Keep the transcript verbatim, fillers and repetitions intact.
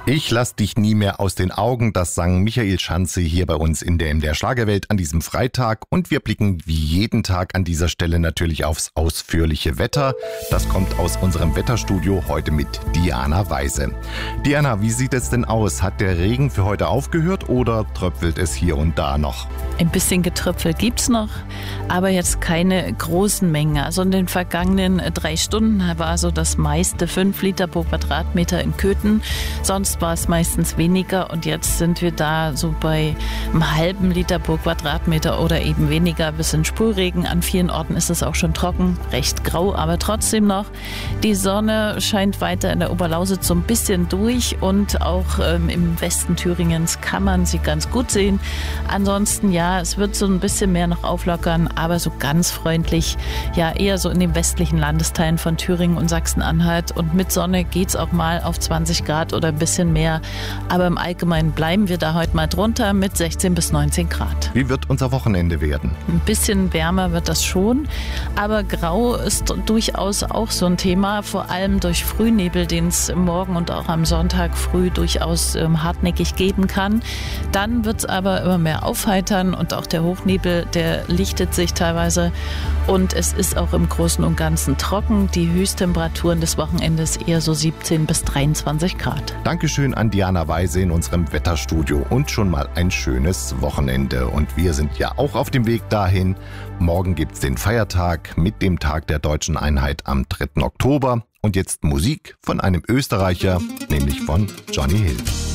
Ich lass dich nie mehr aus den Augen, das sang Michael Schanze hier bei uns in der M D R Schlagerwelt an diesem Freitag. Und wir blicken wie jeden Tag an dieser Stelle natürlich aufs ausführliche Wetter. Das kommt aus unserem Wetterstudio heute mit Diana Weise. Diana, wie sieht es denn aus? Hat der Regen für heute aufgehört oder tröpfelt es hier und da noch? Ein bisschen getröpfelt gibt's noch, aber jetzt keine großen Mengen. Also in den vergangenen drei Stunden war so das meiste fünf Liter pro Quadratmeter in Köthen. Sonst war es meistens weniger und jetzt sind wir da so bei einem halben Liter pro Quadratmeter oder eben weniger. Bis in Spurregen. An vielen Orten ist es auch schon trocken, recht grau, aber trotzdem noch. Die Sonne scheint weiter in der Oberlausitz so ein bisschen durch und auch ähm, im Westen Thüringens kann man sie ganz gut sehen. Ansonsten ja, es wird so ein bisschen mehr noch auflockern, aber so ganz freundlich, ja eher so in den westlichen Landesteilen von Thüringen und Sachsen-Anhalt und mit Sonne geht's auch mal auf zwanzig Grad oder ein bisschen mehr, aber im Allgemeinen bleiben wir da heute mal drunter mit sechzehn bis neunzehn Grad. Wie wird unser Wochenende werden? Ein bisschen wärmer wird das schon, aber grau ist durchaus auch so ein Thema, vor allem durch Frühnebel, den es morgen und auch am Sonntag früh durchaus ähm, hartnäckig geben kann. Dann wird es aber immer mehr aufheitern und auch der Hochnebel, der lichtet sich teilweise und es ist auch im Großen und Ganzen trocken. Die Höchsttemperaturen des Wochenendes eher so siebzehn bis dreiundzwanzig Grad. Dankeschön an Diana Weise in unserem Wetterstudio und schon mal ein schönes Wochenende. Und wir sind ja auch auf dem Weg dahin. Morgen gibt's den Feiertag mit dem Tag der Deutschen Einheit am dritten Oktober. Und jetzt Musik von einem Österreicher, nämlich von Johnny Hill.